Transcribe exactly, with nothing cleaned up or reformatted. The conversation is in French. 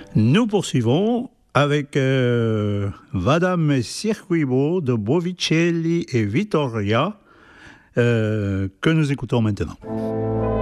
Nous poursuivons avec euh, Madame Circuibo de Bovicelli et Vittoria, euh, que nous écoutons maintenant.